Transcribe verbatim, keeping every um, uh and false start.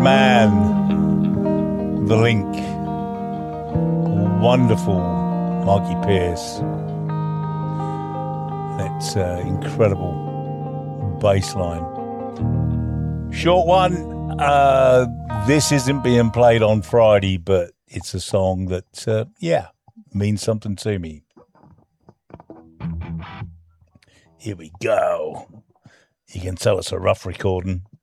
Man, The Link, wonderful Marky Pierce. That's uh, incredible bass line. Short one. Uh, this isn't being played on Friday, but it's a song that, uh, yeah, means something to me. Here we go. You can tell it's a rough recording.